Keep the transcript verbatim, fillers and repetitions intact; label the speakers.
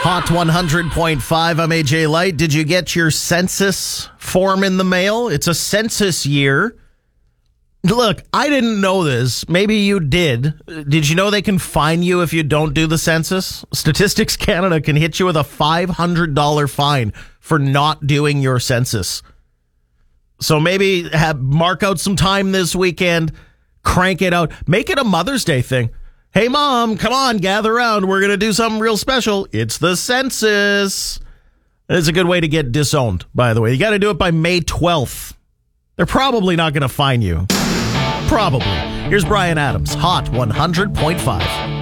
Speaker 1: Hot one hundred point five, I'm A J Light. Did you get your census form in the mail? It's a census year. Look, I didn't know this. Maybe you did. Did you know they can fine you if you don't do the census? Statistics Canada can hit you with a five hundred dollars fine for not doing your census. So maybe have mark out some time this weekend, crank it out, make it a Mother's Day thing. Hey, Mom, come on, gather around. We're going to do something real special. It's the census. It's a good way to get disowned, by the way. You got to do it by May twelfth. They're probably not going to fine you. Probably. Here's Brian Adams, Hot one hundred point five.